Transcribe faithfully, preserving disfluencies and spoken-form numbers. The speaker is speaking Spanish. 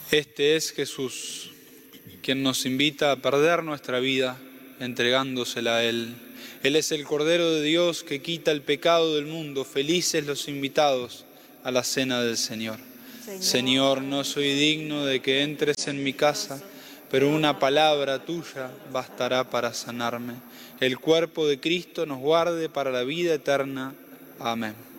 Este es Jesús, quien nos invita a perder nuestra vida entregándosela a Él. Él es el Cordero de Dios que quita el pecado del mundo. Felices los invitados a la cena del Señor. Señor, Señor, no soy digno de que entres en mi casa, pero una palabra tuya bastará para sanarme. El cuerpo de Cristo nos guarde para la vida eterna. Amén.